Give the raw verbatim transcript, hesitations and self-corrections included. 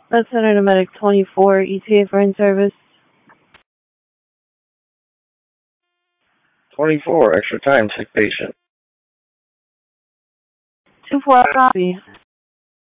That's Center to Medic twenty-four, E T A for in-service. twenty-four, extra time, sick patient. two four, copy.